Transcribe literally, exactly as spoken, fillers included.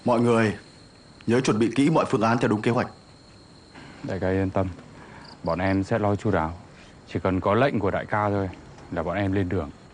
Mọi người nhớ chuẩn bị kỹ mọi phương án theo đúng kế hoạch. Đại ca yên tâm, bọn em sẽ lo chu đáo. Chỉ cần có lệnh của đại ca thôi là bọn em lên đường.